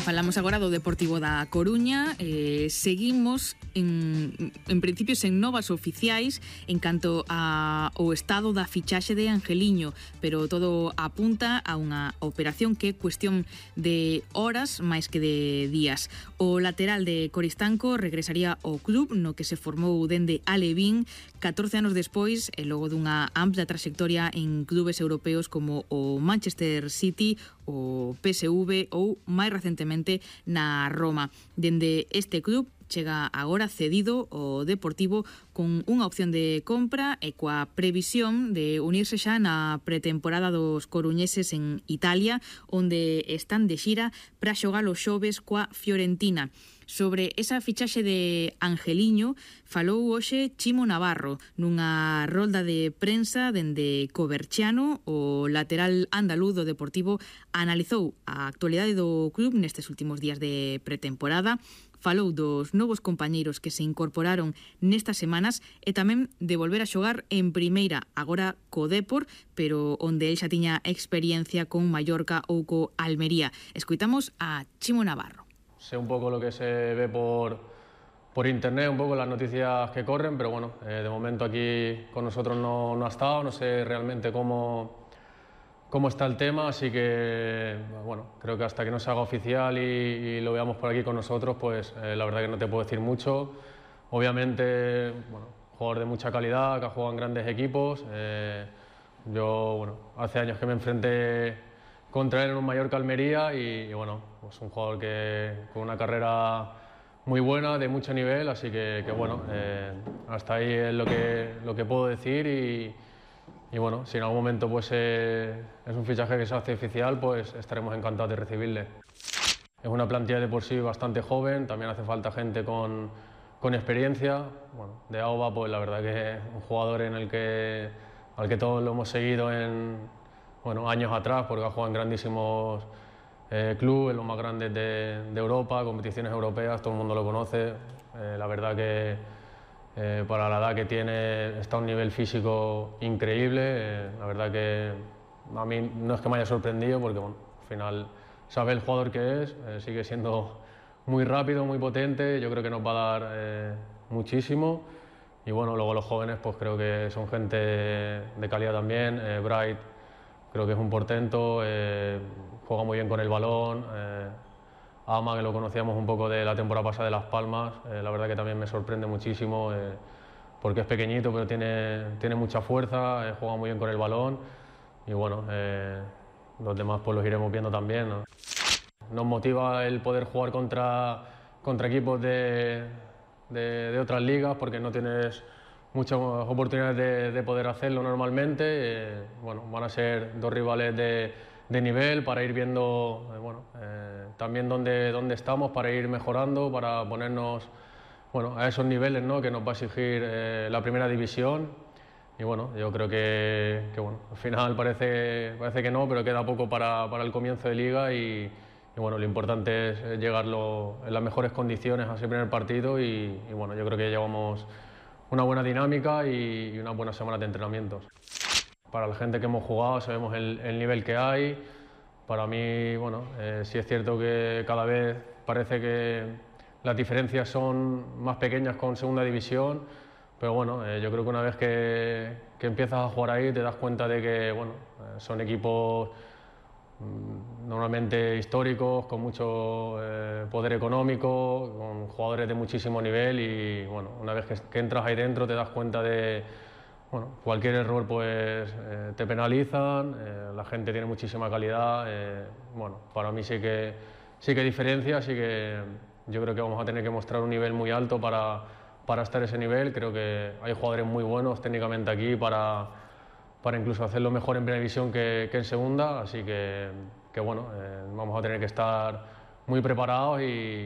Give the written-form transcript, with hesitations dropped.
Falamos agora do Deportivo da Coruña. Seguimos en principio sen novas oficiais en canto ao estado da fichaxe de Angeliño, pero todo apunta a unha operación que é cuestión de horas máis que de días. O lateral de Coristanco regresaría ao club no que se formou dende Alevín 14 anos despois e logo dunha ampla traxectoria en clubes europeos como o Manchester City, o PSV ou máis recentemente na Roma. Dende este club chega agora cedido o Deportivo con unha opción de compra e coa previsión de unirse xa na pretemporada dos coruñeses en Italia, onde están de xira para xogar os xoves coa Fiorentina. Sobre esa fichaxe de Angeliño falou hoxe Chimo Navarro nunha rolda de prensa dende Coverchiano. O lateral andaluz do Deportivo analizou a actualidade do club nestes últimos días de pretemporada, falou dos novos compañeiros que se incorporaron nestas semanas e tamén de volver a xogar en primeira, agora co Depor, pero onde el xa tiña experiencia con Mallorca ou co Almería. Escoitamos a Chimo Navarro. Sé un poco lo que se ve por internet, un poco las noticias que corren, pero bueno, de momento aquí con nosotros no ha estado, no sé realmente cómo está el tema, así que bueno, creo que hasta que no se haga oficial y lo veamos por aquí con nosotros, pues la verdad que no te puedo decir mucho. Obviamente, bueno, jugador de mucha calidad, que ha jugado en grandes equipos. Yo, bueno, hace años que me enfrenté contra él en un Mallorca Almería y bueno, pues un jugador con una carrera muy buena, de mucho nivel, así que bueno, hasta ahí es lo que puedo decir y bueno, si en algún momento pues es un fichaje que se hace oficial, pues estaremos encantados de recibirle. Es una plantilla de por sí bastante joven, también hace falta gente con experiencia. Bueno, de Auba, pues la verdad que es un jugador al que todos lo hemos seguido años atrás, porque ha jugado en grandísimos clubes, los más grandes de Europa, competiciones europeas, todo el mundo lo conoce. La verdad que para la edad que tiene está a un nivel físico increíble. La verdad que a mí no es que me haya sorprendido, porque bueno, al final sabe el jugador que es, sigue siendo muy rápido, muy potente, yo creo que nos va a dar muchísimo. Y bueno, luego los jóvenes pues creo que son gente de calidad también. Bright creo que es un portento, juega muy bien con el balón. Ama, que lo conocíamos un poco de la temporada pasada de Las Palmas, la verdad que también me sorprende muchísimo, porque es pequeñito pero tiene mucha fuerza, juega muy bien con el balón y bueno, los demás pues los iremos viendo también, ¿no? Nos motiva el poder jugar contra equipos de otras ligas, porque no tienes muchas oportunidades de poder hacerlo normalmente. Bueno, van a ser dos rivales de nivel para ir viendo también dónde estamos, para ir mejorando, para ponernos a esos niveles, ¿no?, que nos va a exigir la primera división. Y bueno, yo creo que al final parece que no, pero queda poco para el comienzo de liga y bueno, lo importante es llegarlo en las mejores condiciones a ese primer partido y bueno, yo creo que llevamos una buena dinámica y unas buenas semanas de entrenamientos. Para la gente que hemos jugado sabemos el nivel que hay. Para mí, bueno, sí es cierto que cada vez parece que las diferencias son más pequeñas con segunda división, pero bueno, yo creo que una vez que empiezas a jugar ahí te das cuenta de que bueno, son equipos normalmente históricos, con mucho poder económico, con jugadores de muchísimo nivel y bueno, una vez que entras ahí dentro te das cuenta de cualquier error pues te penalizan, la gente tiene muchísima calidad, bueno, para mí sí que diferencia, así que yo creo que vamos a tener que mostrar un nivel muy alto para estar a ese nivel. Creo que hay jugadores muy buenos técnicamente aquí para incluso hacerlo mejor en primera división que en segunda, así que bueno, vamos a tener que estar muy preparados y